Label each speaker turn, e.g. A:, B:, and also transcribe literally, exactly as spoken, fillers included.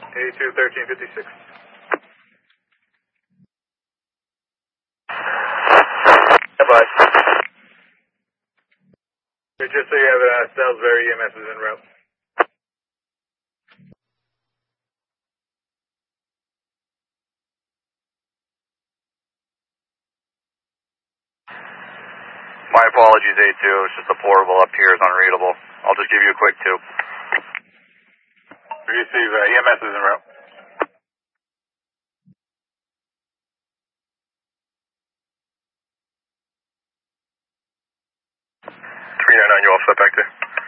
A: eighty-two thirteen fifty-six.
B: Bye.
A: Just so you have uh, Salisbury E M S is en route.
B: My apologies, A two. It's just the portable up here is unreadable. I'll just give you a quick two.
A: Receive uh, E M S is en route.
B: three nine nine, you all set back there?